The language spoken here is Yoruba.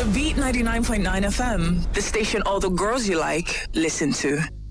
The Beat 99.9 FM, the station all the girls you like listen to.